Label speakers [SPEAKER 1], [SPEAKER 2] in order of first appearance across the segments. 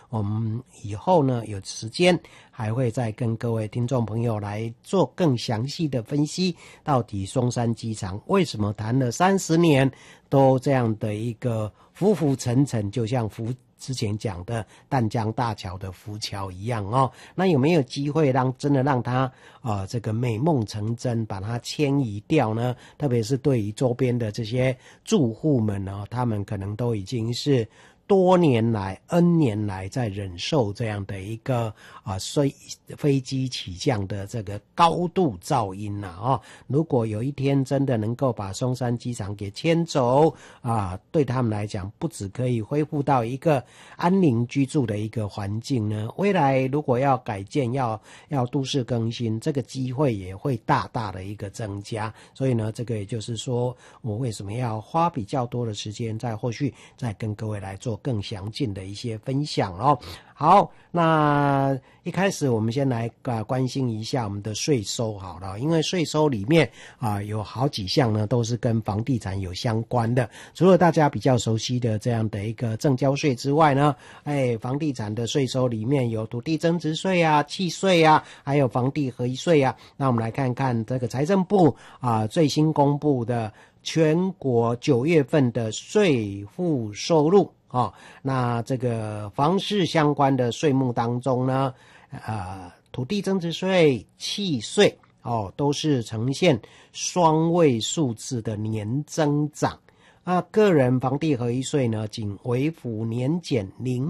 [SPEAKER 1] 我们以后呢有时间还会再跟各位听众朋友来做更详细的分析，到底松山机场为什么谈了30年都这样的一个浮浮沉沉，就像之前讲的淡江大桥的浮桥一样哦。那有没有机会真的让它这个美梦成真，把它迁移掉呢？特别是对于周边的这些住户们呢，他们可能都已经是多年来 N 年来在忍受这样的一个飞机起降的这个高度噪音如果有一天真的能够把松山机场给迁走对他们来讲不只可以恢复到一个安宁居住的一个环境呢，未来如果要改建要都市更新，这个机会也会大大的一个增加。所以呢，这个也就是说我为什么要花比较多的时间在后续再跟各位来做更详尽的一些分享哦。好，那一开始我们先来关心一下我们的税收好了，因为税收里面有好几项呢都是跟房地产有相关的。除了大家比较熟悉的这样的一个证交税之外呢，房地产的税收里面有土地增值税啊、契税啊，还有房地合一税啊。那我们来看看这个财政部最新公布的全国9月份的税负收入那这个房市相关的税目当中呢，土地增值税、契税都是呈现双位数字的年增长。个人房地合一税呢，仅微幅年减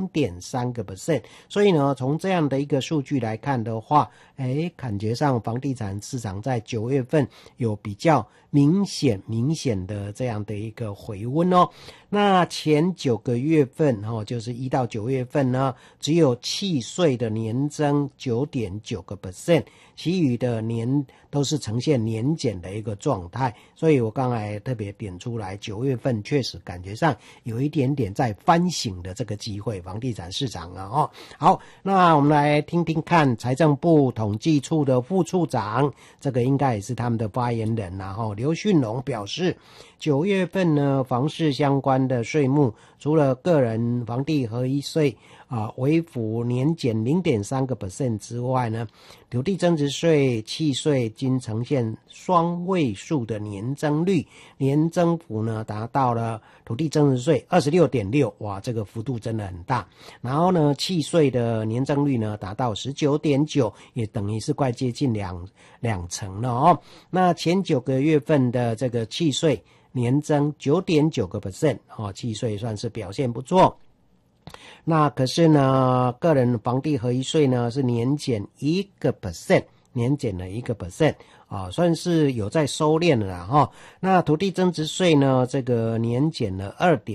[SPEAKER 1] 0.3%， 所以呢，从这样的一个数据来看的话，感觉上房地产市场在9月份有比较明显的这样的一个回温哦。那前9个月份就是1到9月份呢，只有契税的年增 9.9%， 其余的年都是呈现年减的一个状态。所以我刚才特别点出来，9月份确实感觉上有一点点在翻醒的这个机会，房地产市场好，那我们来听听看财政部统计处的副处长，这个应该也是他们的发言人刘训龙表示，9月份呢，房市相关的税目，除了个人房地合一税微幅年减 0.3% 之外呢，土地增值税、契税均呈现双位数的年增率，年增幅呢达到了土地增值税 26.6%， 哇，这个幅度真的很大。然后呢，契税的年增率呢达到 19.9%， 也等于是快接近两成了那前9个月份的这个契税年增 9.9%， 契税算是表现不错。那可是呢，个人房地合一税呢是年减 1%， 年减了 1%，算是有在收敛了啦那土地增值税呢，这个年减了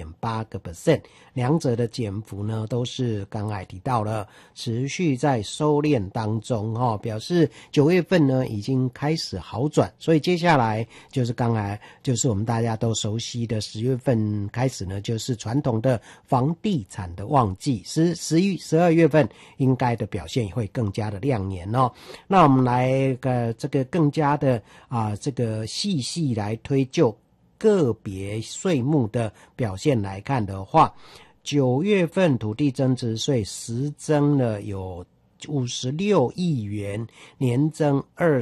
[SPEAKER 1] 2.8%， 两者的减幅呢都是刚才提到了持续在收敛当中表示9月份呢已经开始好转。所以接下来就是刚才就是我们大家都熟悉的10月份开始呢，就是传统的房地产的旺季，12月份应该的表现也会更加的亮眼那我们来这个更加的这个细来推究个别税目的表现来看的话，9月份土地增值税实增了有56亿元，年增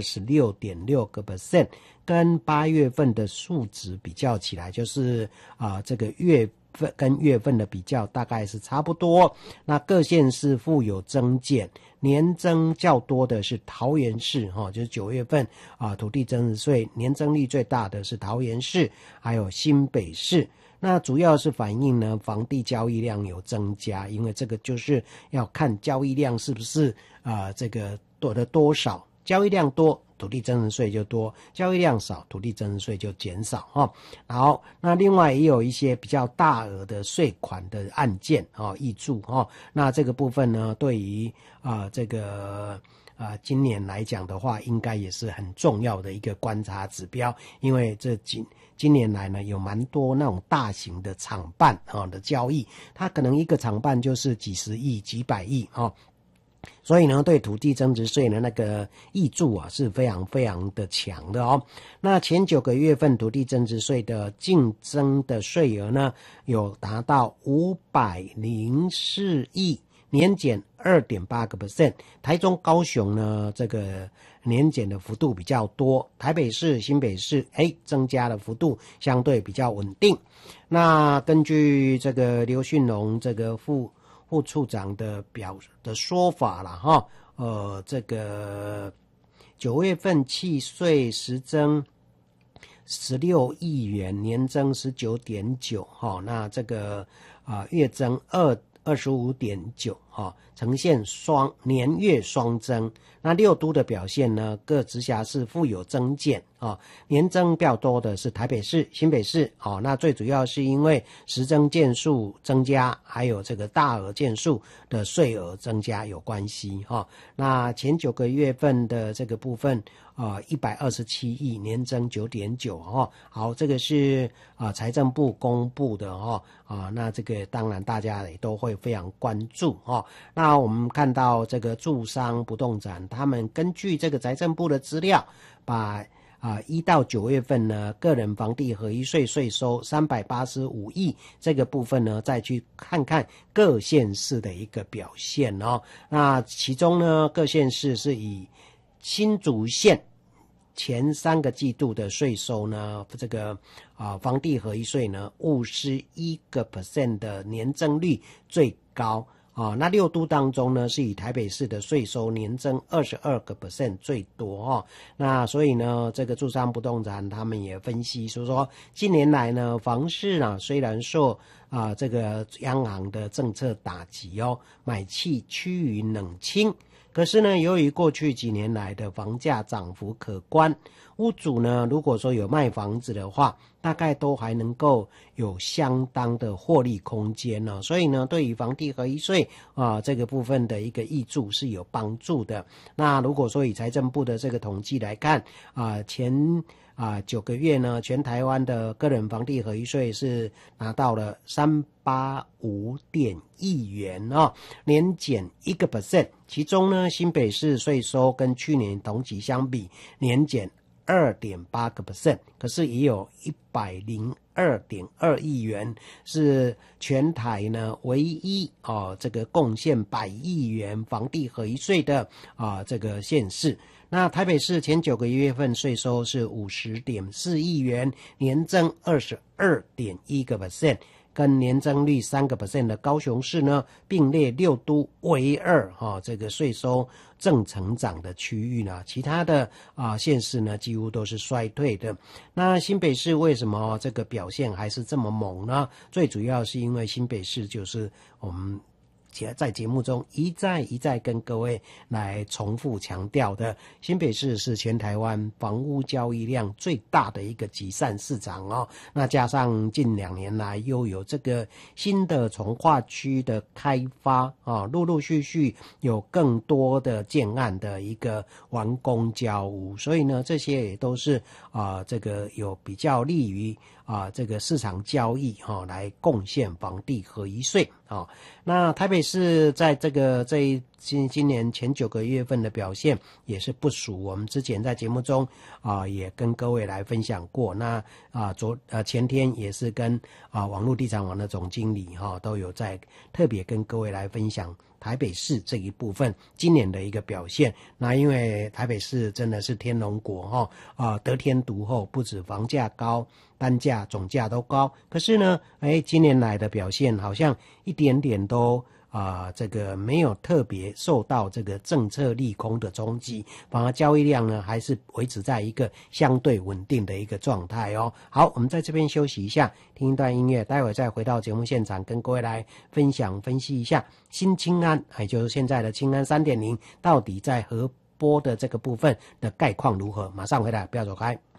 [SPEAKER 1] 26.6%， 跟8月份的数值比较起来，就是这个月份跟月份的比较大概是差不多。那各县市富有增减，年增较多的是桃园市就是9月份土地增值税年增率最大的是桃园市还有新北市。那主要是反映呢房地交易量有增加，因为这个就是要看交易量是不是这个多的多少，交易量多土地增值税就多，交易量少土地增值税就减少好，那另外也有一些比较大额的税款的案件挹注那这个部分呢，对于这个今年来讲的话，应该也是很重要的一个观察指标，因为今年来呢，有蛮多那种大型的厂办的交易，它可能一个厂办就是几十亿、几百亿所以呢，对土地增值税的那个挹注是非常非常的强的那前9个月份土地增值税的净增的税额呢，有达到504亿年减 2.8%， 台中高雄呢这个年减的幅度比较多，台北市新北市增加的幅度相对比较稳定。那根据这个刘训荣这个副处长的说法啦哈，这个9月份契税实增16亿元，年增 19.9%， 那这个月增25.9%，呈现年月双增。那6都的表现呢，各直辖市富有增减年增较多的是台北市、新北市那最主要是因为实增件数增加，还有这个大额件数的税额增加有关系那前9个月份的这个部分127亿，年增 9.9%好，这个是财政部公布的那这个当然大家也都会非常关注那我们看到这个住商不动产，他们根据这个财政部的资料，把1到9月份呢个人房地合一税税收385亿，这个部分呢再去看看各县市的一个表现那其中呢各县市是以新竹县前3个季度的税收呢，这个房地合一税呢51% 的年增率最高那6都当中呢，是以台北市的税收年增 22% 最多那所以呢，这个住商不动产他们也分析说近年来呢，房市虽然受这个央行的政策打击买气趋于冷清，可是呢，由于过去几年来的房价涨幅可观，屋主呢如果说有卖房子的话，大概都还能够有相当的获利空间所以呢，对于房地合一税这个部分的一个挹注是有帮助的。那如果说以财政部的这个统计来看前9个月呢，全台湾的个人房地合一税是拿到了385亿元年减 1%， 其中呢新北市税收跟去年同期相比年减 2.8%， 可是也有102.2亿元是全台呢唯一这个贡献100亿元房地合一税的这个县市。那台北市前9个月份税收是50.4亿元，年增 22.1%， 跟年增率3% 的高雄市呢并列6都唯二这个税收正成长的区域呢，其他的县市呢几乎都是衰退的。那新北市为什么这个表现还是这么猛呢？最主要是因为新北市就是我们在节目中一再跟各位来重复强调的，新北市是全台湾房屋交易量最大的一个集散市场那加上近2年来又有这个新的从化区的开发陆陆续续有更多的建案的一个完工交屋，所以呢这些也都是这个有比较利于这个市场交易来贡献房地合一税那台北市在今年前9个月份的表现也是不俗，我们之前在节目中也跟各位来分享过。那前天也是跟网络地产网的总经理都有在特别跟各位来分享台北市这一部分今年的一个表现。那因为台北市真的是天龙国得天独厚，不止房价高，单价总价都高，可是呢今年来的表现好像一点点都这个没有特别受到这个政策利空的冲击，反而交易量呢还是维持在一个相对稳定的一个状态好，我们在这边休息一下，听一段音乐，待会再回到节目现场跟各位来分析一下新青安，也就是现在的青安 3.0 到底在核播的这个部分的概况如何。马上回来，不要走开。